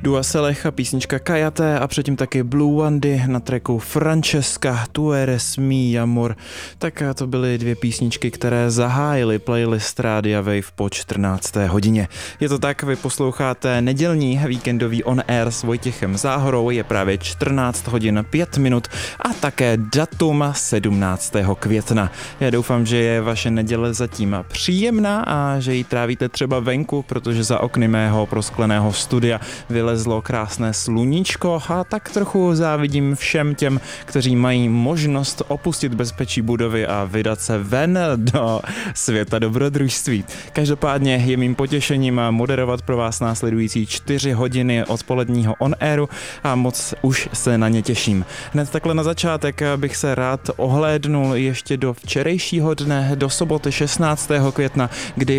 Dua Selech a písnička Kajaté a předtím taky Blue Wandy na tracku Francesca, Tu eres mi amor. Tak to byly dvě písničky, které zahájily playlist Rádia Wave po 14. hodině. Je to tak, vy posloucháte nedělní víkendový On Air s Vojtěchem Záhorou, je právě 14 hodin 5 minut a také datum 17. května. Já doufám, že je vaše neděle zatím příjemná a že ji trávíte třeba venku, protože za okny mého proskleného studia vylezlo krásné sluníčko a tak trochu závidím všem těm, kteří mají možnost opustit bezpečí budovy a vydat se ven do světa dobrodružství. Každopádně je mým potěšením moderovat pro vás následující 4 hodiny odpoledního On Airu a moc už se na ně těším. Hned takhle na začátek bych se rád ohlédnul ještě do včerejšího dne, do soboty 16. května, kdy